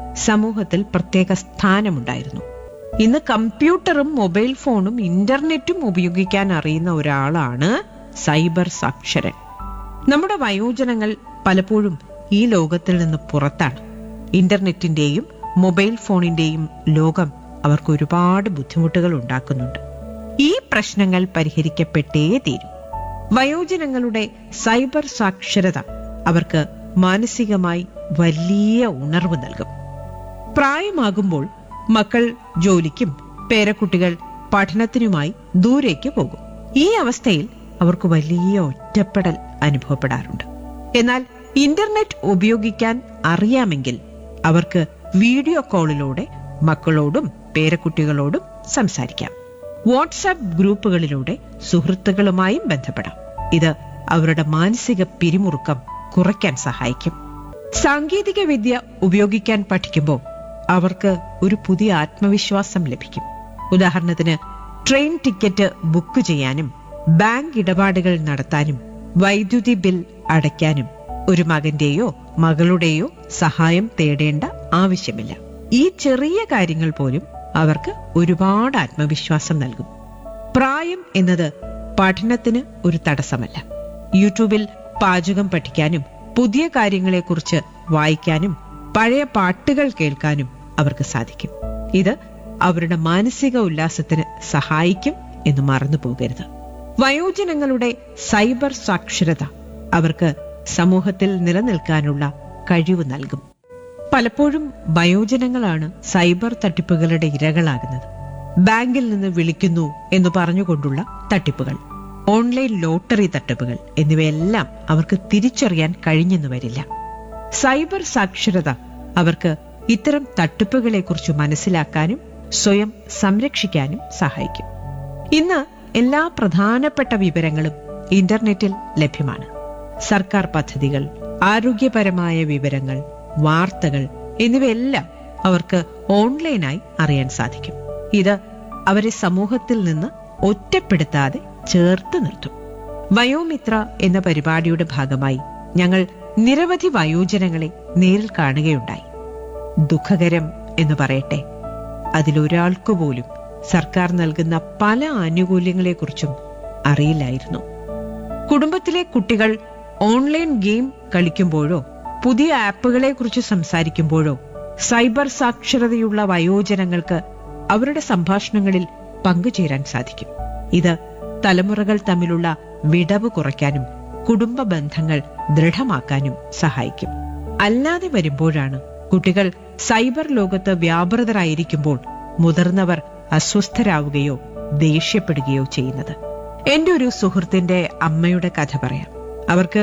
സമൂഹത്തിൽ പ്രത്യേക സ്ഥാനമുണ്ടായിരുന്നു. ഇന്ന് കമ്പ്യൂട്ടറും മൊബൈൽ ഫോണും ഇന്റർനെറ്റും ഉപയോഗിക്കാൻ അറിയുന്ന ഒരാളാണ് സൈബർ സാക്ഷരൻ. നമ്മുടെ വയോജനങ്ങൾ പലപ്പോഴും ഈ ലോകത്തിൽ നിന്ന് പുറത്താണ്. ഇന്റർനെറ്റിന്റെയും മൊബൈൽ ഫോണിന്റെയും ലോകം അവർക്ക് ഒരുപാട് ബുദ്ധിമുട്ടുകൾ ഉണ്ടാക്കുന്നുണ്ട്. ഈ പ്രശ്നങ്ങൾ പരിഹരിക്കപ്പെട്ടേ തീരും. വയോജനങ്ങളുടെ സൈബർ സാക്ഷരത അവർക്ക് മാനസികമായി വലിയ ഉണർവ് നൽകും. പ്രായമാകുമ്പോൾ മക്കൾ ജോലിക്കും പേരക്കുട്ടികൾ പഠനത്തിനുമായി ദൂരേക്ക് പോകും. ഈ അവസ്ഥയിൽ അവർക്ക് വലിയ ഒറ്റപ്പെടൽ അനുഭവപ്പെടാറുണ്ട്. എന്നാൽ ഇന്റർനെറ്റ് ഉപയോഗിക്കാൻ അറിയാമെങ്കിൽ അവർക്ക് വീഡിയോ കോളിലൂടെ മക്കളോടും പേരക്കുട്ടികളോടും സംസാരിക്കാം. വാട്സാപ്പ് ഗ്രൂപ്പുകളിലൂടെ സുഹൃത്തുക്കളുമായും ബന്ധപ്പെടാം. ഇത് അവരുടെ മാനസിക പിരിമുറുക്കം കുറയ്ക്കാൻ സഹായിക്കും. സാങ്കേതിക വിദ്യ ഉപയോഗിക്കാൻ പഠിക്കുമ്പോൾ അവർക്ക് ഒരു പുതിയ ആത്മവിശ്വാസം ലഭിക്കും. ഉദാഹരണത്തിന് ട്രെയിൻ ടിക്കറ്റ് ബുക്ക് ചെയ്യാനും ബാങ്ക് ഇടപാടുകൾ നടത്താനും വൈദ്യുതി ബിൽ അടയ്ക്കാനും ഒരു മകന്റെയോ മകളുടെയോ സഹായം തേടേണ്ട ആവശ്യമില്ല. ഈ ചെറിയ കാര്യങ്ങൾ പോലും അവർക്ക് ഒരുപാട് ആത്മവിശ്വാസം നൽകും. പ്രായം എന്നത് പഠനത്തിന് ഒരു തടസ്സമല്ല. യൂട്യൂബിൽ പാചകം പഠിക്കാനും പുതിയ കാര്യങ്ങളെക്കുറിച്ച് വായിക്കാനും പഴയ പാട്ടുകൾ കേൾക്കാനും അവർക്ക് സാധിക്കും. ഇത് അവരുടെ മാനസിക ഉല്ലാസത്തിന് സഹായിക്കും എന്ന് മറന്നു പോകരുത്. വയോജനങ്ങളുടെ സൈബർ സാക്ഷരത അവർക്ക് സമൂഹത്തിൽ നിലനിൽക്കാനുള്ള കഴിവ് നൽകും. പലപ്പോഴും വയോജനങ്ങളാണ് സൈബർ തട്ടിപ്പുകളുടെ ഇരകളാകുന്നത്. ബാങ്കിൽ നിന്ന് വിളിക്കുന്നു എന്ന് പറഞ്ഞുകൊണ്ടുള്ള തട്ടിപ്പുകൾ, ഓൺലൈൻ ലോട്ടറി തട്ടിപ്പുകൾ എന്നിവയെല്ലാം അവർക്ക് തിരിച്ചറിയാൻ കഴിഞ്ഞെന്ന് വരില്ല. സൈബർ സാക്ഷരത അവർക്ക് ഇത്തരം തട്ടിപ്പുകളെക്കുറിച്ച് മനസ്സിലാക്കാനും സ്വയം സംരക്ഷിക്കാനും സഹായിക്കും. ഇന്ന് എല്ലാ പ്രധാനപ്പെട്ട വിവരങ്ങളും ഇന്റർനെറ്റിൽ ലഭ്യമാണ്. സർക്കാർ പദ്ധതികൾ, ആരോഗ്യപരമായ വിവരങ്ങൾ, വാർത്തകൾ എന്നിവയെല്ലാം അവർക്ക് ഓൺലൈനായി അറിയാൻ സാധിക്കും. ഇത് അവരെ സമൂഹത്തിൽ നിന്ന് ഒറ്റപ്പെടുത്താതെ ചേർത്ത് നിർത്തും. വയോമിത്ര എന്ന പരിപാടിയുടെ ഭാഗമായി ഞങ്ങൾ നിരവധി വയോജനങ്ങളെ നേരിൽ കാണുകയുണ്ടായി. ദുഃഖകരം എന്ന് പറയട്ടെ, അതിലൊരാൾക്കു പോലും സർക്കാർ നൽകുന്ന പല ആനുകൂല്യങ്ങളെക്കുറിച്ചും അറിയില്ലായിരുന്നു. കുടുംബത്തിലെ കുട്ടികൾ ഓൺലൈൻ ഗെയിം കളിക്കുമ്പോഴോ പുതിയ ആപ്പുകളെക്കുറിച്ച് സംസാരിക്കുമ്പോഴോ സൈബർ സാക്ഷരതയുള്ള വയോജനങ്ങൾക്ക് അവരുടെ സംഭാഷണങ്ങളിൽ പങ്കുചേരാൻ സാധിക്കും. ഇത് തലമുറകൾ തമ്മിലുള്ള വിടവ് കുറയ്ക്കാനും കുടുംബ ബന്ധങ്ങൾ ദൃഢമാക്കാനും സഹായിക്കും. അല്ലാതെ വരുമ്പോഴാണ് കുട്ടികൾ സൈബർ ലോകത്ത് വ്യാപൃതരായിരിക്കുമ്പോൾ മുതിർന്നവർ അസ്വസ്ഥരാവുകയോ ദേഷ്യപ്പെടുകയോ ചെയ്യുന്നത്. എന്റെ ഒരു സുഹൃത്തിന്റെ അമ്മയുടെ കഥ പറയാം. അവർക്ക്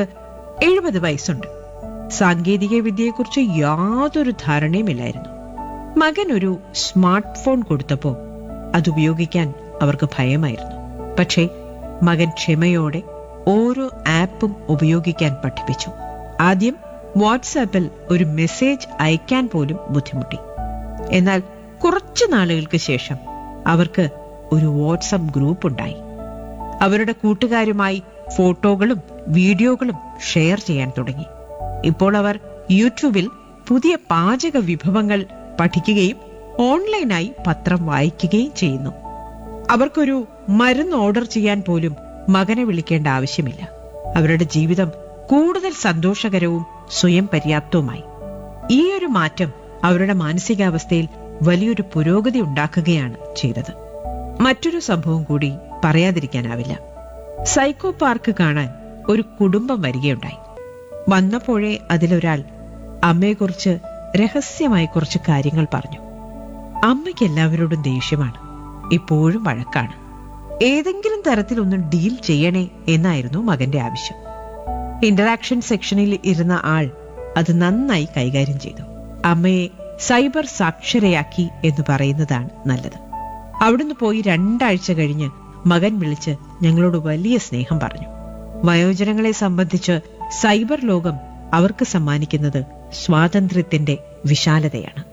70 വയസ്സുണ്ട്. സാങ്കേതിക വിദ്യയെക്കുറിച്ച് യാതൊരു ധാരണയുമില്ലായിരുന്നു. മകൻ ഒരു സ്മാർട്ട് ഫോൺ കൊടുത്തപ്പോൾ അതുപയോഗിക്കാൻ അവർക്ക് ഭയമായിരുന്നു. പക്ഷേ മകൻ ക്ഷമയോടെ ഓരോ ആപ്പും ഉപയോഗിക്കാൻ പഠിപ്പിച്ചു. ആദ്യം വാട്സാപ്പിൽ ഒരു മെസ്സേജ് അയക്കാൻ പോലും ബുദ്ധിമുട്ടി. എന്നാൽ കുറച്ചു നാളുകൾക്ക് ശേഷം അവർക്ക് ഒരു വാട്സാപ്പ് ഗ്രൂപ്പ് ഉണ്ടായി. അവരുടെ കൂട്ടുകാരുമായി ഫോട്ടോകളും വീഡിയോകളും ഷെയർ ചെയ്യാൻ തുടങ്ങി. ഇപ്പോൾ അവർ യൂട്യൂബിൽ പുതിയ പാചക വിഭവങ്ങൾ പഠിക്കുകയും ഓൺലൈനായി പത്രം വായിക്കുകയും ചെയ്യുന്നു. അവർക്കൊരു മരുന്ന് ഓർഡർ ചെയ്യാൻ പോലും മകനെ വിളിക്കേണ്ട ആവശ്യമില്ല. അവരുടെ ജീവിതം കൂടുതൽ സന്തോഷകരവും സ്വയം പര്യാപ്തവുമായി. ഈ ഒരു മാറ്റം അവരുടെ മാനസികാവസ്ഥയിൽ വലിയൊരു പുരോഗതി ഉണ്ടാക്കുകയാണ് ചെയ്തത്. മറ്റൊരു സംഭവം കൂടി പറയാതിരിക്കാനാവില്ല. സൈക്കോ പാർക്ക് കാണാൻ ഒരു കുടുംബം വരികയുണ്ടായി. വന്നപ്പോഴേ അതിലൊരാൾ അമ്മയെക്കുറിച്ച് രഹസ്യമായി കുറച്ച് കാര്യങ്ങൾ പറഞ്ഞു. അമ്മയ്ക്ക് എല്ലാവരോടും ദേഷ്യമാണ്, ഇപ്പോഴും വഴക്കാണ്. ഏതെങ്കിലും തരത്തിലൊന്ന് ഡീൽ ചെയ്യണേ എന്നായിരുന്നു മകന്റെ ആവശ്യം. ഇന്ററാക്ഷൻ സെക്ഷനിൽ ഇരുന്ന ആൾ അത് നന്നായി കൈകാര്യം ചെയ്തു. അമ്മയെ സൈബർ സാക്ഷരയാക്കി എന്ന് പറയുന്നതാണ് നല്ലത്. അവിടുന്ന് പോയി 2 ആഴ്ച കഴിഞ്ഞ് മകൻ വിളിച്ച് ഞങ്ങളോട് വലിയ സ്നേഹം പറഞ്ഞു. വയോജനങ്ങളെ സംബന്ധിച്ച് സൈബർ ലോകം അവർക്ക് സമ്മാനിക്കുന്നത് സ്വാതന്ത്ര്യത്തിന്റെ വിശാലതയാണ്.